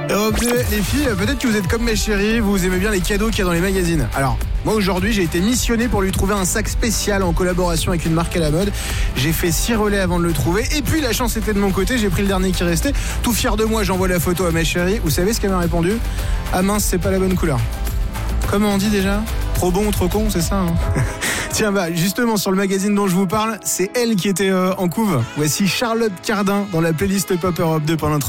Europe 2, les filles, peut-être que vous êtes comme mes chéris, vous aimez bien les cadeaux qu'il y a dans les magazines. Alors, moi aujourd'hui, j'ai été missionné pour lui trouver un sac spécial en collaboration avec une marque à la mode. J'ai fait 6 relais avant de le trouver. Et puis la chance était de mon côté, j'ai pris le dernier qui restait. Tout fier de moi, j'envoie la photo à mes chéris. Vous savez ce qu'elle m'a répondu ? Ah mince, c'est pas la bonne couleur. Comment on dit déjà ? Trop bon, trop con, c'est ça hein. Tiens, justement, sur le magazine dont je vous parle, c'est elle qui était en couve. Voici Charlotte Cardin dans la playlist Pop Europe 2 pendant 30